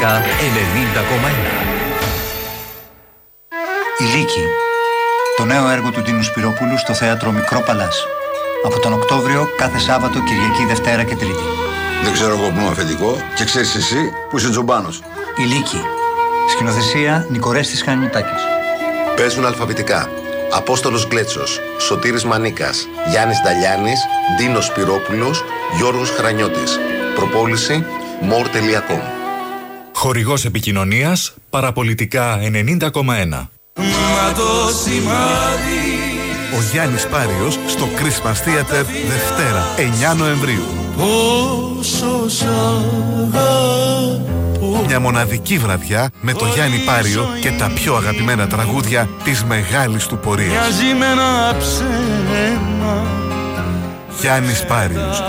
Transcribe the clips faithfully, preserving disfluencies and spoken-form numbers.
ενενήντα κόμμα ένα. Η Λύκη. Το νέο έργο του Τίνου Σπυρόπουλου στο θέατρο Μικρό Παλάς. Από τον Οκτώβριο κάθε Σάββατο, Κυριακή, Δευτέρα και Τρίτη. Δεν ξέρω εγώ που είμαι αφεντικό και ξέρεις εσύ που είσαι τζομπάνος. Η Λύκη. Σκηνοθεσία Νικορέστης Χανιωτάκης. Παίζουν αλφαβητικά Απόστολος Γκλέτσος, Σωτήρης Μανίκας, Γιάννης Νταλιάνης, Ντίνος Σπυρόπουλος, Γιώργος Χρανιώτης. Προπόληση more τελεία com. Χορηγός επικοινωνίας Παραπολιτικά ενενήντα κόμμα ένα. Μα το σημάδι. Ο Γιάννης Πάριος στο Christmas Theater Δευτέρα εννιά Νοεμβρίου. Πόσο σ' αγαπώ. Μια μοναδική βραδιά με το Γιάννη Πάριο και τα πιο αγαπημένα τραγούδια της μεγάλης του πορείας. Μοιάζει με ένα ψέμα. Γιάννης Πάριος.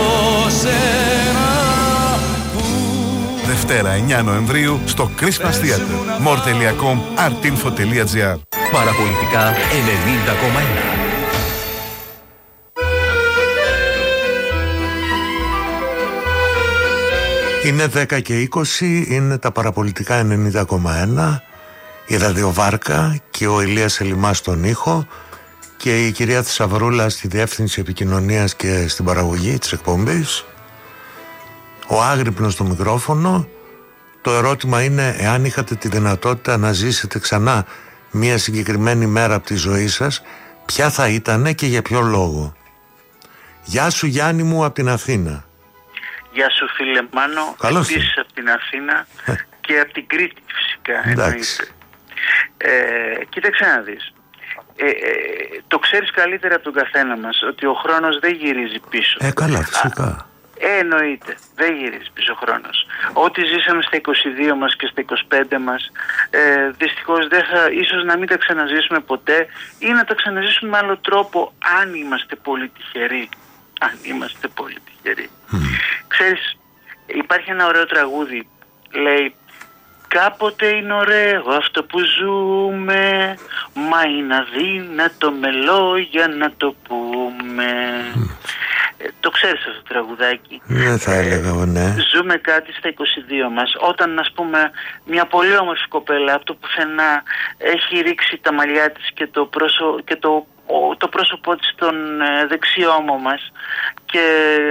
Δευτέρα εννιά Νοεμβρίου στο Christmas Theater. more τελεία com, artinfo τελεία gr. Παραπολιτικά ενενήντα κόμμα ένα. Είναι δέκα και είκοσι, είναι τα Παραπολιτικά ενενήντα κόμμα ένα, η Ραδιοβάρκα και ο Ηλίας Ελιμάς στον ήχο και η κυρία Θησαυρούλα στη διεύθυνση επικοινωνίας και στην παραγωγή της εκπομπής, ο Άγρυπνος στο μικρόφωνο. Το ερώτημα είναι εάν είχατε τη δυνατότητα να ζήσετε ξανά μια συγκεκριμένη μέρα από τη ζωή σας, ποια θα ήτανε και για ποιο λόγο. Γεια σου Γιάννη μου από την Αθήνα. Γεια σου φίλε Μάνο, επίσης από την Αθήνα και από την Κρήτη φυσικά. Εντάξει. Ε, κοίταξε να δεις. Ε, ε, το ξέρεις καλύτερα από τον καθένα μας ότι ο χρόνος δεν γυρίζει πίσω. Ε, καλά, φυσικά. Α, ε, εννοείται, δεν γυρίζει πίσω ο χρόνος. Ό,τι ζήσαμε στα είκοσι δύο μας και στα είκοσι πέντε μας, ε, δυστυχώς δεν θα, ίσως να μην τα ξαναζήσουμε ποτέ ή να τα ξαναζήσουμε με άλλο τρόπο αν είμαστε πολύ τυχεροί. Αν είμαστε πολύ τυχεροί. Mm. Ξέρεις, υπάρχει ένα ωραίο τραγούδι, λέει «Κάποτε είναι ωραίο αυτό που ζούμε, μα είναι αδύνατο με λόγια να το πούμε». Mm. Ε, το ξέρεις αυτό το τραγουδάκι. Δεν θα έλεγα, ναι. Ζούμε κάτι στα είκοσι δύο μας. Όταν, ας πούμε, μια πολύ όμορφη κοπέλα από το πουθενά έχει ρίξει τα μαλλιά της και το, πρόσω, και το, ο, το πρόσωπό της στον ε, δεξί ώμο μας και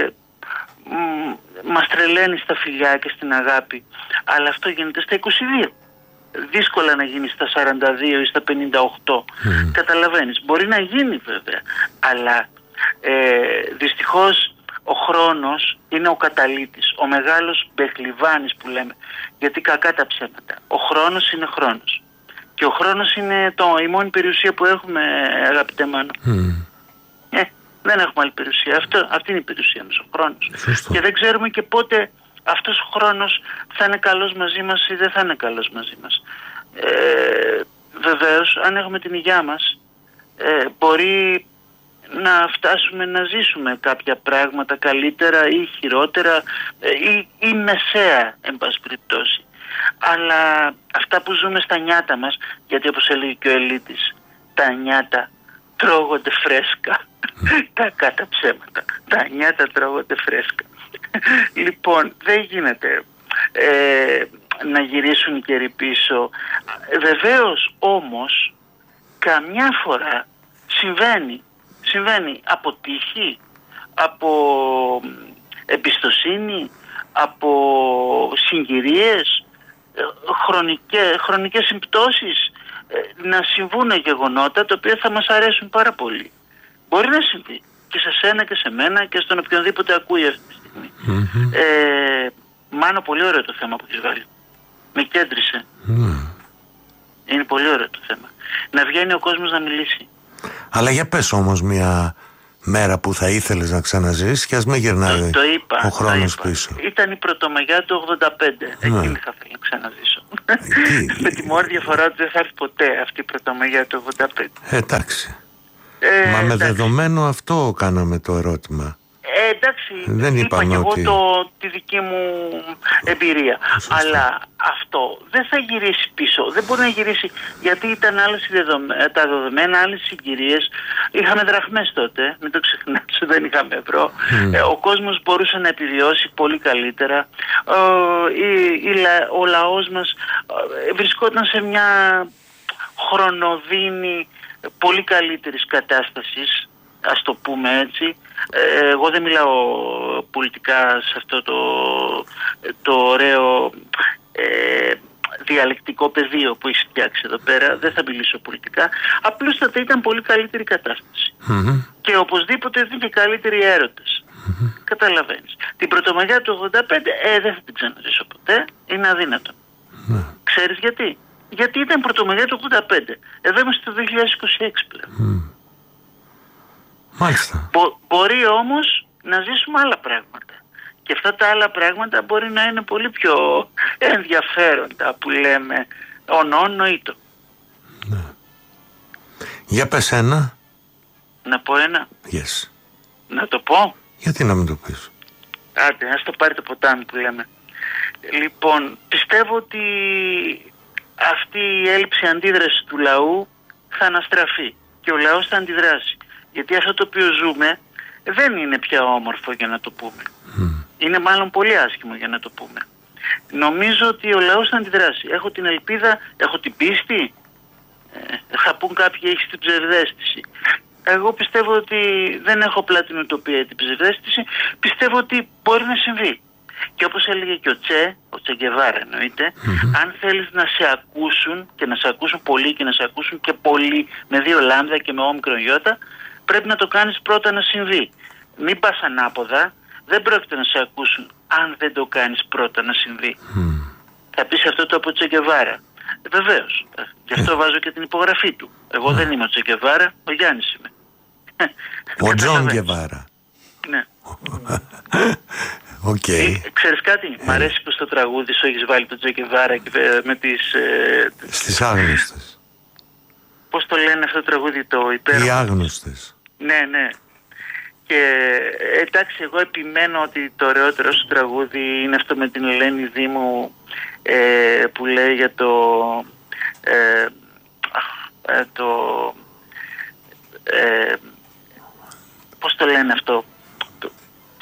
μ, μας τρελαίνει στα φιλιά και στην αγάπη. Αλλά αυτό γίνεται στα είκοσι δύο. Δύσκολα να γίνει στα σαράντα δύο ή στα πενήντα οκτώ. Mm. Καταλαβαίνεις. Μπορεί να γίνει βέβαια. Αλλά ε, δυστυχώς ο χρόνος είναι ο καταλύτης. Ο μεγάλος μπεχλιβάνης που λέμε. Γιατί κακά τα ψέματα. Ο χρόνος είναι χρόνος. Και ο χρόνος είναι το, η μόνη περιουσία που έχουμε, αγαπητέ Μάνο. Mm. Ε, δεν έχουμε άλλη περιουσία. Αυτό, αυτή είναι η περιουσία μας, ο χρόνος. Σωστό. Και δεν ξέρουμε και πότε αυτός ο χρόνος θα είναι καλός μαζί μας ή δεν θα είναι καλός μαζί μας. Ε, βεβαίως, αν έχουμε την υγειά μας, ε, μπορεί να φτάσουμε να ζήσουμε κάποια πράγματα καλύτερα ή χειρότερα ε, ή, ή μεσαία, εν πάση περιπτώσει. Αλλά αυτά που ζούμε στα νιάτα μας, γιατί όπως έλεγε και ο Ελίτης, τα νιάτα τρώγονται φρέσκα. Τα κάτα ψέματα. Τα νιάτα τρώγονται φρέσκα. Λοιπόν, δεν γίνεται ε, να γυρίσουν οι καιροί πίσω. Βεβαίως όμως καμιά φορά συμβαίνει συμβαίνει από τύχη, από εμπιστοσύνη, από συγκυρίες, χρονικές, χρονικές συμπτώσεις, να συμβούν γεγονότα τα οποία θα μας αρέσουν πάρα πολύ. Μπορεί να συμβεί και σε σένα και σε μένα και στον οποιονδήποτε ακούει αυτή τη στιγμή. Mm-hmm. Ε, Μάνο, πολύ ωραίο το θέμα που έχεις βάλει. Με κέντρισε. Mm. Είναι πολύ ωραίο το θέμα. Να βγαίνει ο κόσμος να μιλήσει. Αλλά για πες όμως μια μέρα που θα ήθελες να ξαναζήσεις και ας μην γυρνάει το, το είπα, ο χρόνος το είπα. πίσω. Ήταν η Πρωτομαγιά του ογδόντα πέντε. Ναι. Εκείνη θα ήθελα να ξαναζήσω. Με τη μόνη διαφορά ότι δεν θα έρθει ποτέ αυτή η Πρωτομαγιά του ογδόντα πέντε. Ε, εντάξει. Ε, Μα με εντάξει. δεδομένο αυτό κάναμε το ερώτημα. Ε, εντάξει, δεν είπα και εγώ ότι... το, τη δική μου εμπειρία. Σωστά. Αλλά αυτό δεν θα γυρίσει πίσω. Δεν μπορεί να γυρίσει, γιατί ήταν άλλες τα δεδομένα, άλλες συγκυρίες. Είχαμε δραχμές τότε, μην το ξεχνάτε, δεν είχαμε ευρώ. Mm. Ε, ο κόσμος μπορούσε να επιβιώσει πολύ καλύτερα. Ε, η, η, ο λαός μας ε, βρισκόταν σε μια χρονοδίνη πολύ καλύτερης κατάστασης, ας το πούμε έτσι. Ε, εγώ δεν μιλάω πολιτικά σε αυτό το, το ωραίο ε, διαλεκτικό πεδίο που έχει φτιάξει εδώ πέρα. Δεν θα μιλήσω πολιτικά. Απλούστατα ήταν πολύ καλύτερη κατάσταση. Mm-hmm. Και οπωσδήποτε ήταν και καλύτεροι έρωτες. Mm-hmm. Καταλαβαίνεις. Την Πρωτομαγιά του ογδόντα πέντε ε, δεν θα την ξαναζήσω ποτέ. Είναι αδύνατο. Mm-hmm. Ξέρεις γιατί? Γιατί ήταν Πρωτομαγιά του ογδόντα πέντε. Εδώ είμαστε το δύο χιλιάδες είκοσι έξι πλέον. Mm. Μάλιστα. Μπο, μπορεί όμως να ζήσουμε άλλα πράγματα. Και αυτά τα άλλα πράγματα μπορεί να είναι πολύ πιο ενδιαφέροντα, που λέμε ονόν νοήτο. Ναι. Για πες ένα. Να πω ένα. Yes. Να το πω. Γιατί να μην το πεις? Άντε, ας το πάρει το ποτάμι που λέμε. Λοιπόν, πιστεύω ότι αυτή η έλλειψη αντίδραση του λαού θα αναστραφεί και ο λαός θα αντιδράσει. Γιατί αυτό το οποίο ζούμε δεν είναι πια όμορφο, για να το πούμε. Mm. Είναι μάλλον πολύ άσχημο, για να το πούμε. Νομίζω ότι ο λαός θα αντιδράσει. Έχω την ελπίδα, έχω την πίστη. Ε, θα πούν κάποιοι έχεις την ψευδαίσθηση. Εγώ πιστεύω ότι δεν έχω απλά την ουτοπία, την ψευδαίσθηση. Πιστεύω ότι μπορεί να συμβεί. Και όπως έλεγε και ο Τσε, ο Τσε Γκεβάρα εννοείται, mm-hmm. αν θέλεις να σε ακούσουν και να σε ακούσουν πολύ και να σε ακούσουν και πολύ με δύο λάμδα και με όμικρον γιώτα, πρέπει να το κάνεις πρώτα να συμβεί. Μην πας ανάποδα, δεν πρόκειται να σε ακούσουν αν δεν το κάνεις πρώτα να συμβεί. Mm. Θα πεις αυτό το από Τσε Γκεβάρα. Ε, βεβαίως. Γι' αυτό βάζω και την υπογραφή του. Εγώ mm. δεν είμαι ο Τσε Γκεβάρα, ο Γιάννης είμαι. Ο Τζον Γκεβάρα. Ναι. Okay. Ε, ξέρεις κάτι, ε. μ' αρέσει που στο τραγούδι σου έχεις βάλει τον Τσε Γκεβάρα και με τις... Ε, στις άγνωστες. Πώς το λένε αυτό το τραγούδι, το υπέροχο? Οι άγνωστες. Ναι, ναι. Και εντάξει, εγώ επιμένω ότι το ωραιότερο σου τραγούδι είναι αυτό με την Ελένη Δήμου, ε, που λέει για το... Ε, ε, το ε, πώς το λένε αυτό? Το,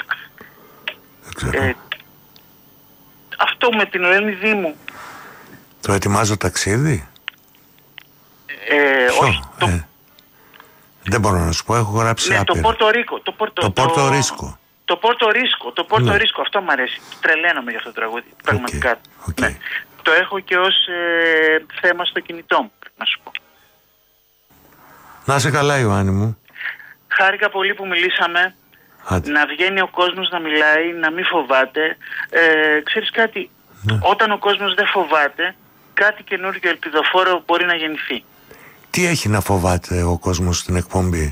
ε, αυτό με την Ελένη Δήμου. Το ετοιμάζω ταξίδι? Ε, όχι, ε, το... Δεν μπορώ να σου πω, έχω γράψει ναι, άπειρα. το Πόρτο Ρίκο. Το Πόρτο, το Πόρτο το... Ρίσκο. Το Πόρτο Ρίσκο, το Πόρτο ναι. Ρίσκο, αυτό μου αρέσει. Τρελαίνομαι για αυτό το τραγούδι, πραγματικά. Okay. Okay. Ναι. Το έχω και ως ε, θέμα στο κινητό μου, να σου πω. Να είσαι καλά, Ιωάννη μου. Χάρηκα πολύ που μιλήσαμε. Άντε. Να βγαίνει ο κόσμος να μιλάει, να μην φοβάται. Ε, ξέρεις κάτι, ναι. όταν ο κόσμος δεν φοβάται, κάτι καινούργιο ελπιδοφόρο μπορεί να γεννηθεί. Τι έχει να φοβάται ο κόσμος στην εκπομπή?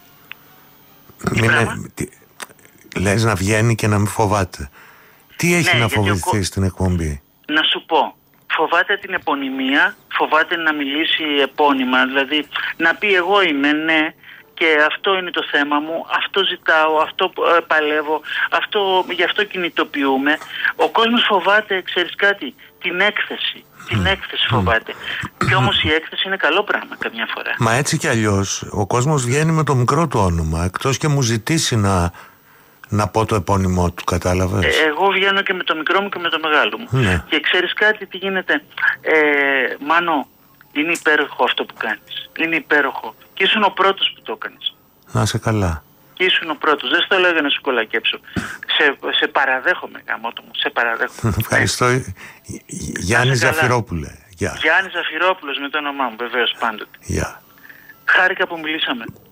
Μην, τι, λες να βγαίνει και να μην φοβάται. Τι έχει ναι, να φοβηθεί ο... στην εκπομπή? Να σου πω, φοβάται την επωνυμία, φοβάται να μιλήσει επώνυμα, δηλαδή να πει εγώ είμαι, ναι, και αυτό είναι το θέμα μου, αυτό ζητάω, αυτό ε, παλεύω, αυτό, γι' αυτό κινητοποιούμε. Ο κόσμος φοβάται, ξέρεις κάτι, την έκθεση. Την έκθεση φοβάται. Και όμως η έκθεση είναι καλό πράγμα καμιά φορά. Μα έτσι κι αλλιώς ο κόσμος βγαίνει με το μικρό του όνομα, εκτός και μου ζητήσει να, να πω το επώνυμό του, κατάλαβες? Ε, εγώ βγαίνω και με το μικρό μου και με το μεγάλο μου. Ναι. Και ξέρεις κάτι, τι γίνεται? Ε, Μάνο, είναι υπέροχο αυτό που κάνεις. Είναι υπέροχο. Και ήσουν ο πρώτος που το έκανες. Να είσαι καλά. Και ήσουν ο πρώτος. Δεν στο λέω για να σου κολακέψω. Σε, σε παραδέχομαι, γαμώτο μου. Σε παραδέχομαι. Ευχαριστώ. Γιάννη Ζαφυρόπουλε. Γιάννη Ζαφυρόπουλος με το όνομά μου, βεβαίως πάντοτε. Γεια. Χάρηκα που μιλήσαμε.